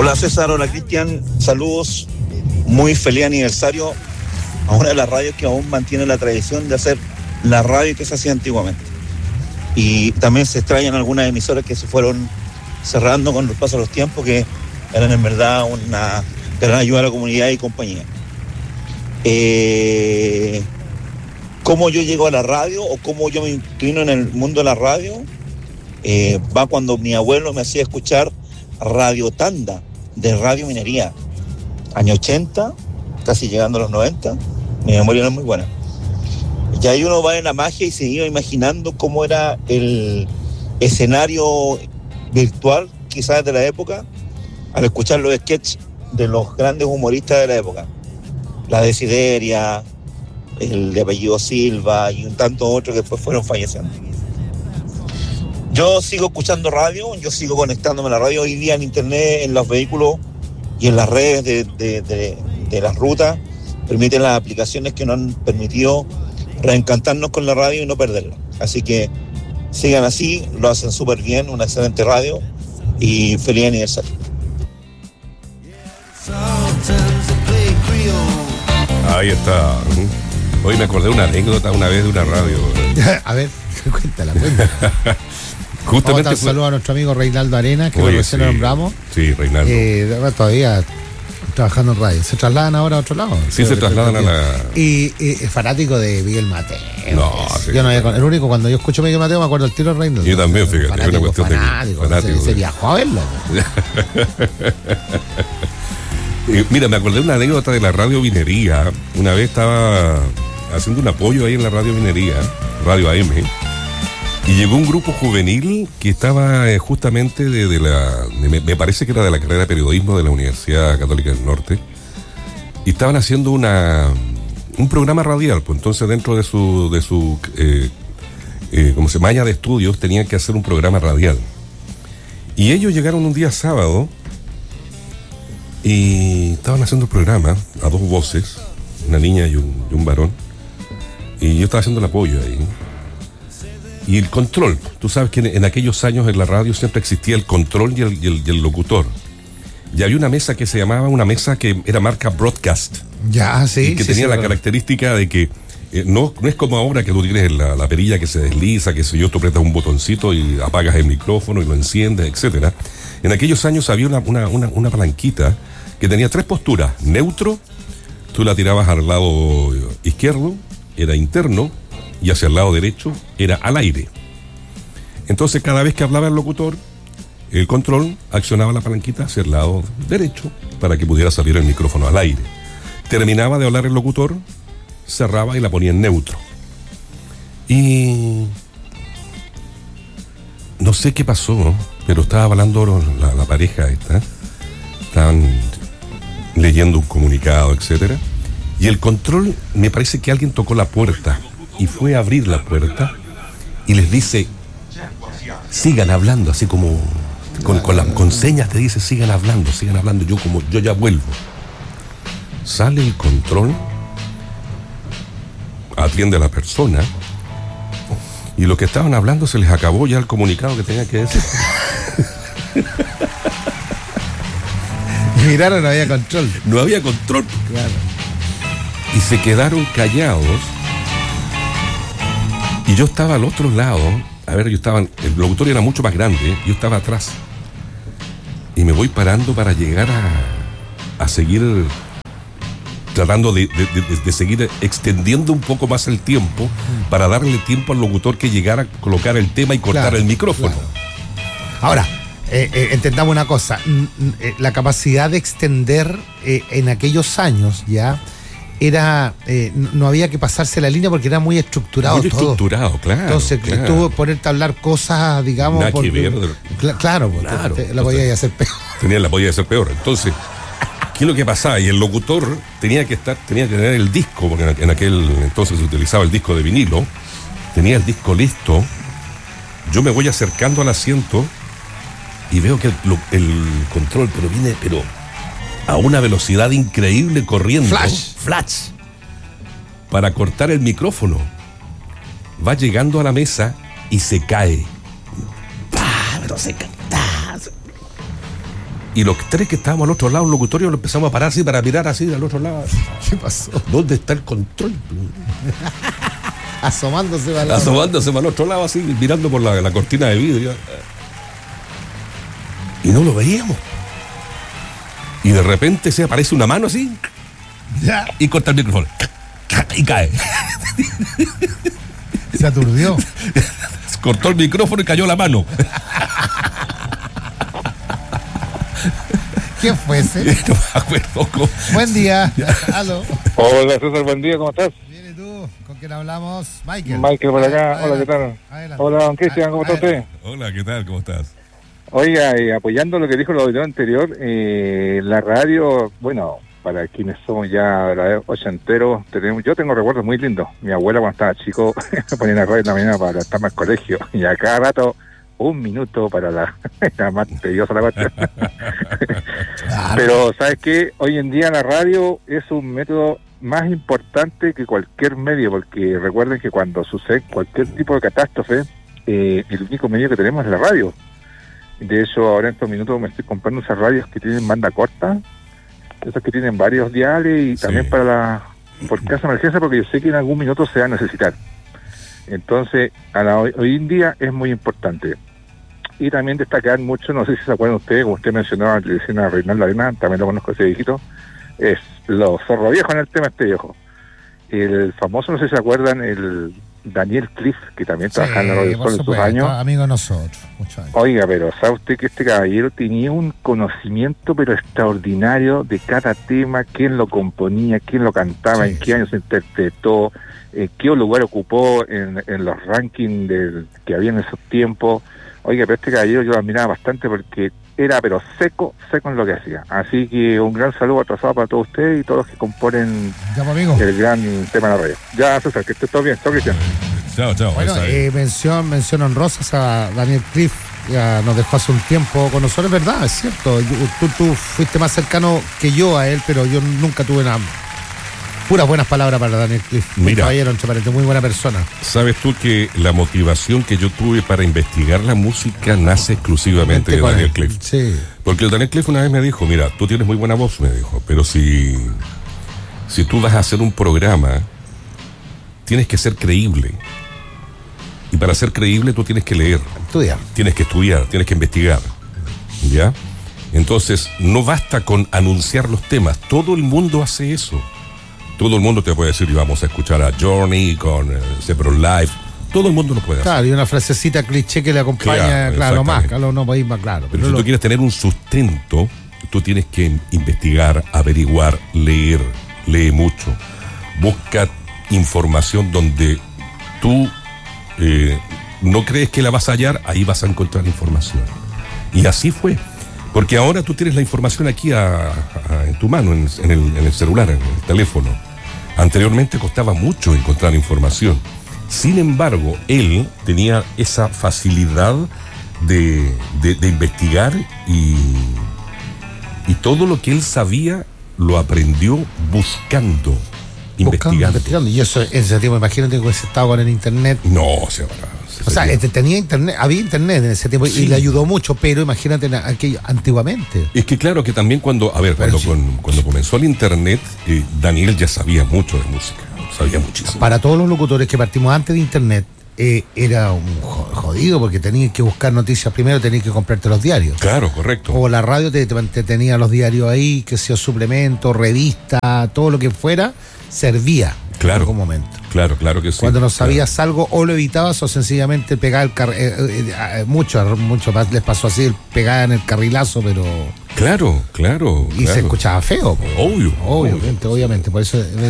Hola César, hola Cristian, saludos, muy feliz aniversario a una de las radios que aún mantiene la tradición de hacer la radio que se hacía antiguamente. Y también se extrañan algunas emisoras que se fueron cerrando con el paso de los tiempos, que eran en verdad una gran ayuda a la comunidad y compañía. ¿Cómo yo llego a la radio o cómo yo me inclino en el mundo de la radio? Va cuando mi abuelo me hacía escuchar Radio Tanda de Radio Minería, año 80, casi llegando a los 90, mi memoria no es muy buena. Y ahí uno va en la magia y se iba imaginando cómo era el escenario virtual, quizás de la época, al escuchar los sketches de los grandes humoristas de la época. La Desideria, el de apellido Silva y un tanto otros que después fueron falleciendo. Yo sigo escuchando radio, yo sigo conectándome a la radio hoy día en internet, en los vehículos y en las redes de las rutas. Permiten las aplicaciones que nos han permitido reencantarnos con la radio y no perderla. Así que sigan así, lo hacen súper bien, una excelente radio y feliz aniversario. Ahí está. Hoy me acordé de una anécdota una vez de una radio. A ver, cuéntala. Justamente un saludo a nuestro amigo Reinaldo Arenas, que recién lo nombramos. Sí, Reinaldo. Todavía trabajando en radio. ¿Se trasladan ahora a otro lado? Sí, se trasladan a la... Y es fanático de Miguel Mateo. No, sí, yo no el único, cuando yo escucho Miguel Mateo me acuerdo del tiro de Reinaldo. Yo también, fíjate, es una cuestión fanático. Se viajó a verlo. Mira, me acordé de una anécdota de la Radio Minería. Una vez estaba haciendo un apoyo ahí en la Radio Minería, Radio AM, y llegó un grupo juvenil que estaba justamente me parece que era de la carrera de periodismo de la Universidad Católica del Norte, y estaban haciendo un programa radial. Pues entonces dentro de su como se malla de estudios tenían que hacer un programa radial, y ellos llegaron un día sábado y estaban haciendo el programa a dos voces, una niña y un varón, y yo estaba haciendo el apoyo ahí. Y el control, tú sabes que en aquellos años en la radio siempre existía el control y el locutor. Y había una mesa que se llamaba, una mesa que era marca Broadcast. Ya, sí. Y que tenía la característica de que no es como ahora que tú tienes la perilla que se desliza, que si yo, tú apretas un botoncito y apagas el micrófono y lo enciendes, etcétera. En aquellos años había una palanquita que tenía tres posturas. Neutro, tú la tirabas al lado izquierdo, era interno, y hacia el lado derecho era al aire. Entonces cada vez que hablaba el locutor, el control accionaba la palanquita hacia el lado derecho para que pudiera salir el micrófono al aire. Terminaba de hablar el locutor, cerraba y la ponía en neutro. Y no sé qué pasó, pero estaba hablando la pareja esta, estaban leyendo un comunicado, etcétera, y el control, me parece que alguien tocó la puerta y fue a abrir la puerta y les dice: sigan hablando, así como con señas te dice: sigan hablando, yo ya vuelvo. Sale el control, atiende a la persona, y los que estaban hablando se les acabó ya el comunicado que tenía que decir. Miraron, no había control. No había control. Claro. Y se quedaron callados. Y yo estaba al otro lado. A ver, el locutorio era mucho más grande. Yo estaba atrás. Y me voy parando para llegar a seguir tratando de seguir extendiendo un poco más el tiempo para darle tiempo al locutor que llegara a colocar el tema y cortar el micrófono. Claro. Ahora, entendamos una cosa, la capacidad de extender en aquellos años ya era, no había que pasarse la línea porque era muy estructurado muy todo. Estructurado, claro. Entonces, tú ponerte a hablar cosas, digamos... Nada que ver. Claro, la podías hacer peor. La podía hacer peor. Entonces, ¿qué es lo que pasaba? Y el locutor tenía que tener el disco, porque en aquel entonces se utilizaba el disco de vinilo, tenía el disco listo. Yo me voy acercando al asiento y veo que el control viene a una velocidad increíble corriendo. Flash. Para cortar el micrófono. Va llegando a la mesa y se cae. Pero se cae. Y los tres que estábamos al otro lado del locutorio lo empezamos a parar así para mirar así al otro lado. ¿Qué pasó? ¿Dónde está el control? Asomándose para Al otro lado así, mirando por la cortina de vidrio. Y no lo veíamos. Y de repente se aparece una mano así Ya. y corta el micrófono. Y cae. Se aturdió. Cortó el micrófono y cayó la mano. ¿Quién fue ese? No me acuerdo cómo. Buen día. Aló. Hola César, buen día, ¿cómo estás? Bien, ¿y tú? ¿Con quién hablamos? Michael. Michael por acá, Adelante. hola, ¿qué tal? Adelante. Hola, don Cristian, ¿cómo está usted? Hola, ¿qué tal? ¿Cómo estás? Oiga, apoyando lo que dijo el auditor anterior, la radio, bueno, para quienes somos ya ochenteros, yo tengo recuerdos muy lindos. Mi abuela cuando estaba chico me ponía la radio en la mañana para estar al colegio y a cada rato un minuto para la más tediosa la cuestión. Pero ¿sabes qué? Hoy en día la radio es un método más importante que cualquier medio, porque recuerden que cuando sucede cualquier tipo de catástrofe, el único medio que tenemos es la radio. De hecho, ahora en estos minutos me estoy comprando esas radios que tienen banda corta, esas que tienen varios diales y también para por caso de emergencia, porque yo sé que en algún minuto se va a necesitar. Entonces, hoy en día es muy importante. Y también destacar mucho, no sé si se acuerdan ustedes, como usted mencionaba, le decían a Reinaldo Arena, también lo conozco ese viejito, es los zorro viejos en el tema viejo. El famoso, no sé si se acuerdan, el Daniel Cliff, que también trabajaba en la Radio Sol en sus años. Amigo de nosotros, muchos años. Oiga, pero ¿sabe usted que este caballero tenía un conocimiento pero extraordinario de cada tema, quién lo componía, quién lo cantaba, en qué año se interpretó, qué lugar ocupó en los rankings que había en esos tiempos? Oiga, pero este caballero yo lo admiraba bastante porque era pero seco en lo que hacía. Así que un gran saludo atrasado para todos ustedes y todos los que componen el gran tema de la radio. Ya, César, que estés todo bien. Chao, Cristian. Chao. Bueno, mención honrosa a Daniel Cliff. Ya nos dejó hace un tiempo con nosotros, es verdad, es cierto. Tú fuiste más cercano que yo a él, pero yo nunca tuve nada. Puras buenas palabras para Daniel Cliff. Mira, caballero, entre paréntesis, muy buena persona. Sabes tú que la motivación que yo tuve para investigar la música nace exclusivamente de Daniel Cliff. Sí. Porque el Daniel Cliff una vez me dijo, mira, tú tienes muy buena voz, me dijo, pero si tú vas a hacer un programa, tienes que ser creíble. Y para ser creíble tú tienes que leer. Tienes que estudiar, tienes que investigar. ¿Ya? Entonces, no basta con anunciar los temas. Todo el mundo hace eso. Todo el mundo te puede decir, y vamos a escuchar a Journey con Zeppelin Live. Todo el mundo lo puede hacer. Claro, y una frasecita cliché que le acompaña, claro más claro. Pero si tú quieres tener un sustento, tú tienes que investigar, averiguar, leer. Lee mucho. Busca información donde tú no crees que la vas a hallar, ahí vas a encontrar información. Y así fue. Porque ahora tú tienes la información aquí en tu mano, en el celular, en el teléfono. Anteriormente costaba mucho encontrar información. Sin embargo, él tenía esa facilidad de investigar y todo lo que él sabía lo aprendió buscando, investigando. Y eso, en ese tiempo, imagínate que hubiese estado con el internet. No, tenía internet, había internet en ese tiempo y le ayudó mucho, pero imagínate aquello antiguamente. Es que claro que también cuando comenzó el internet, Daniel ya sabía mucho de música, sabía muchísimo. Para todos los locutores que partimos antes de internet, era un jodido porque tenías que buscar noticias primero, tenías que comprarte los diarios. Claro, correcto. O la radio te tenía los diarios ahí, que sea suplemento, revista, todo lo que fuera, servía. Claro, en algún momento. Claro que sí. Cuando no sabías algo, o lo evitabas o sencillamente pegaba muchos más les pasó así, pegaban el carrilazo, pero... Claro. Y se escuchaba feo. Obvio. Obviamente, por eso